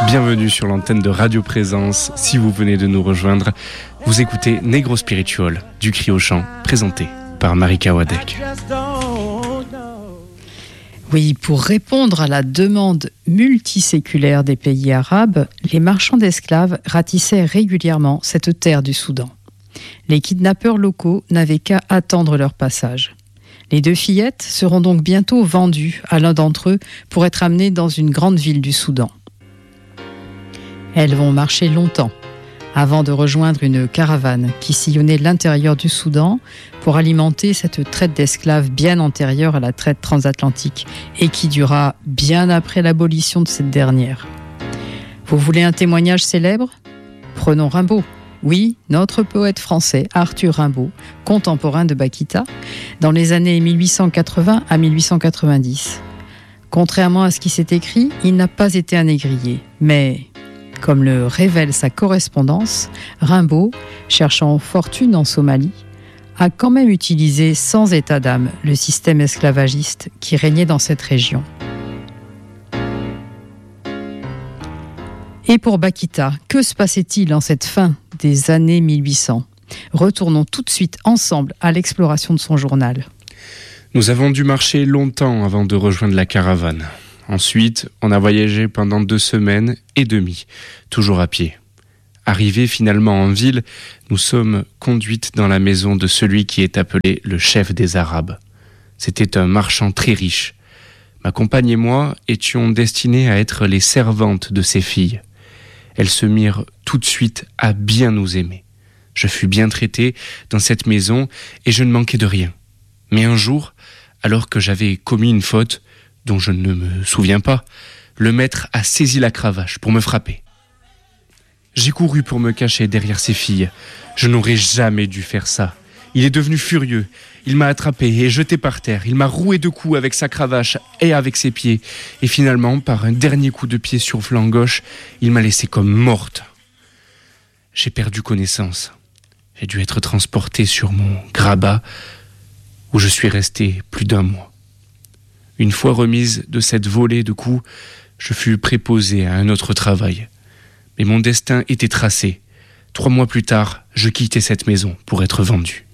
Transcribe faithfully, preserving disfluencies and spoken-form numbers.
Bienvenue sur l'antenne de Radio Présence. Si vous venez de nous rejoindre, vous écoutez Negro Spiritual du Cri au Chant, présenté par Marika Wadek. Oui, pour répondre à la demande multiséculaire des pays arabes, les marchands d'esclaves ratissaient régulièrement cette terre du Soudan. Les kidnappeurs locaux n'avaient qu'à attendre leur passage. Les deux fillettes seront donc bientôt vendues à l'un d'entre eux pour être amenées dans une grande ville du Soudan. Elles vont marcher longtemps avant de rejoindre une caravane qui sillonnait l'intérieur du Soudan pour alimenter cette traite d'esclaves bien antérieure à la traite transatlantique et qui dura bien après l'abolition de cette dernière. Vous voulez un témoignage célèbre ? Prenons Rimbaud. Oui, notre poète français Arthur Rimbaud, contemporain de Bakita, dans les années mille huit cent quatre-vingts à mille huit cent quatre-vingt-dix. Contrairement à ce qui s'est écrit, il n'a pas été un négrier, mais, comme le révèle sa correspondance, Rimbaud, cherchant fortune en Somalie, a quand même utilisé sans état d'âme le système esclavagiste qui régnait dans cette région. Et pour Bakita, que se passait-il en cette fin des années mille huit cents ? Retournons tout de suite ensemble à l'exploration de son journal. Nous avons dû marcher longtemps avant de rejoindre la caravane. Ensuite, on a voyagé pendant deux semaines et demie, toujours à pied. Arrivés finalement en ville, nous sommes conduites dans la maison de celui qui est appelé le chef des Arabes. C'était un marchand très riche. Ma compagne et moi étions destinées à être les servantes de ses filles. Elles se mirent tout de suite à bien nous aimer. Je fus bien traité dans cette maison et je ne manquais de rien. Mais un jour, alors que j'avais commis une faute dont je ne me souviens pas, le maître a saisi la cravache pour me frapper. J'ai couru pour me cacher derrière ses filles. Je n'aurais jamais dû faire ça. Il est devenu furieux. Il m'a attrapé et jeté par terre. Il m'a roué de coups avec sa cravache et avec ses pieds. Et finalement, par un dernier coup de pied sur le flanc gauche, il m'a laissé comme morte. J'ai perdu connaissance. J'ai dû être transporté sur mon grabat où je suis resté plus d'un mois. Une fois remise de cette volée de coups, je fus préposé à un autre travail. Mais mon destin était tracé. Trois mois plus tard, je quittais cette maison pour être vendu.